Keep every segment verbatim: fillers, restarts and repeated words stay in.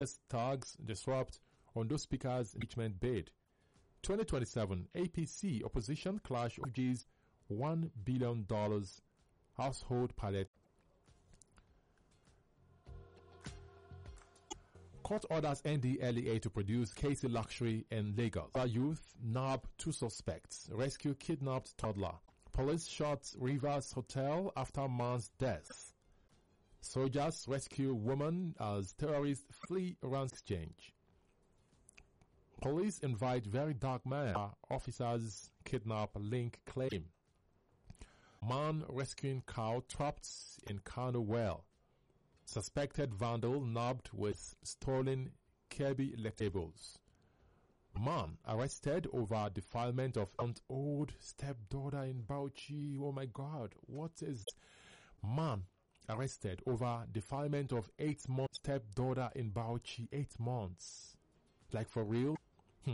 Thugs disrupt Ondo Speaker's impeachment bid. twenty twenty-seven A P C opposition clash urges one billion dollars household pallet. Court orders N D L E A to produce K C luxury in Lagos. A youth nab two suspects. Rescue kidnapped toddler. Police shot Rivers Hotel after man's death. Soldiers rescue woman as terrorists flee around exchange. Police invite very dark man. Officers kidnap link claim. Man rescuing cow trapped in Kano well. Suspected vandal nabbed with stolen Kirby electables. Man arrested over defilement of aunt old stepdaughter in Bauchi. Oh my God, what is man arrested over defilement of eight-month stepdaughter in Bauchi? Eight months, like for real? Hmm.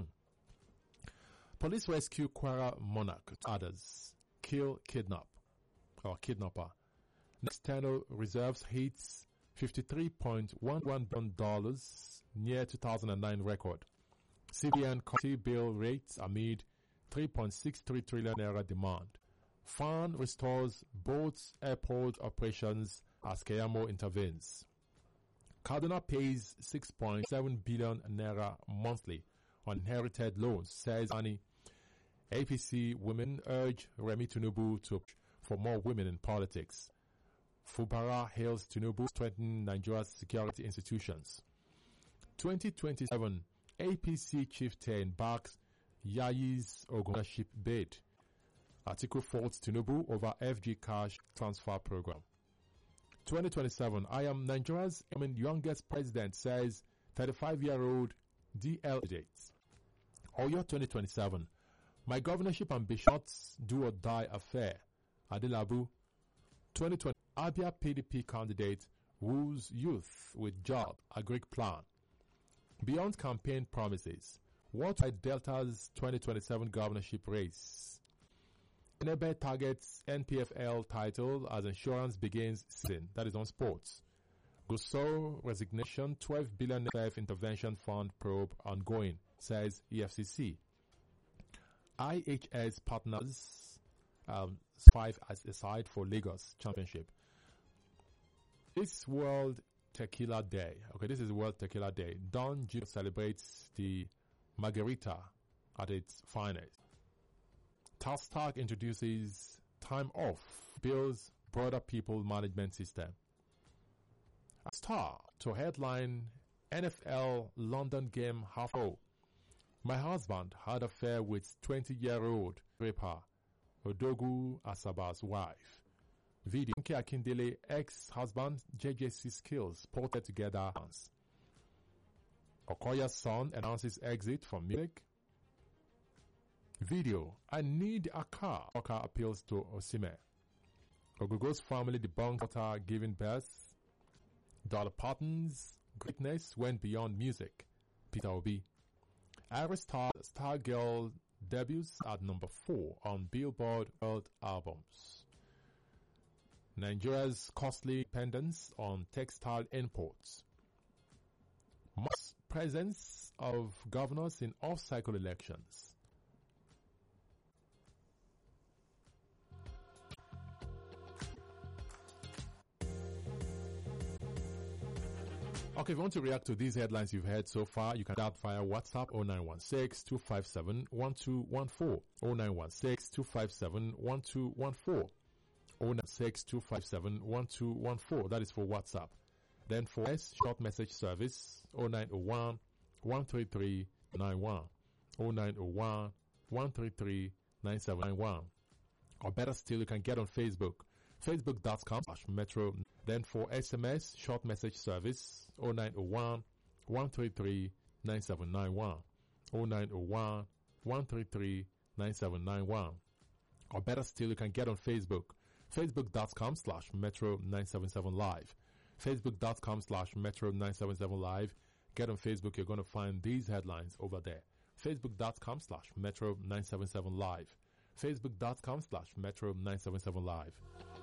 Police rescue Kwara monarch. Others kill kidnap or kidnapper. External reserves hits fifty-three point one one billion dollars near two thousand nine record. C B N coffee bill rates amid three point six three trillion naira demand. Fan restores boats airport operations as Keyamo intervenes. Kaduna pays six point seven billion naira monthly on inherited loans, says Ani. A P C women urge Remi Tinubu to for more women in politics. Fubara hails Tinubu strengthening Nigeria's security institutions. twenty twenty-seven A P C chieftain backs Yayi's ownership bid. Atiku faults Tinubu over F G cash transfer program. twenty twenty-seven I am Nigeria's I mean, youngest president, says thirty-five-year-old D L dates. Oyo twenty twenty-seven. My governorship ambitions do or die affair. Adilabu. twenty twenty. Abia P D P candidate woos youth with job, a Greek plan. Beyond campaign promises, what are Delta's twenty twenty-seven governorship race? Enebe targets N P F L title as insurance begins season. That is on sports. Gusau resignation, twelve billion self intervention fund probe ongoing, says E F C C. I H S partners um, five as aside for Lagos Championship. It's World Tequila Day. Okay, this is World Tequila Day. Don Gino celebrates the margarita at its finest. Tastak introduces time off, builds broader people management system. A star to headline N F L London game half oh. My husband had an affair with twenty-year-old raper Odogu Asaba's wife. Video Nke Akindele ex-husband J J C skills ported together. Okoya's son announces exit from music. Video I need a car. Oka appeals to Osime. Ogogo's family debunks daughter giving birth. Dollar Parton's greatness went beyond music. Peter Obi. Iris Star Star Girl debuts at number four on Billboard World Albums. Nigeria's costly dependence on textile imports. Mass presence of governors in off-cycle elections. Okay, if you want to react to these headlines you've heard so far, you can start via WhatsApp oh nine one six, two five seven, one two one four, oh nine one six, two five seven, one two one four, oh nine one six, two five seven, one two one four. That is for WhatsApp. Then for S short message service, oh nine oh one, one three three nine one, oh nine oh one, one three three nine seven nine one. Or better still, you can get on Facebook. Facebook.com slash Metro. Then for S M S, short message service, oh nine oh one, one three three nine seven nine one, oh nine oh one, one three three nine seven nine one. Or better still, you can get on Facebook. Facebook.com slash Metro nine seven seven Live. Facebook.com slash Metro nine seven seven Live. Get on Facebook, you're going to find these headlines over there. Facebook.com slash Metro nine seven seven Live. Facebook.com slash Metro nine seven seven Live.